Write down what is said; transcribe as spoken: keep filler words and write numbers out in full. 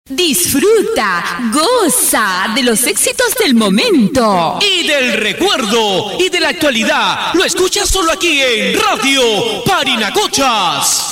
Disfruta, goza de los éxitos del momento y del recuerdo y de la actualidad. Lo escuchas solo aquí en Radio Parinacochas.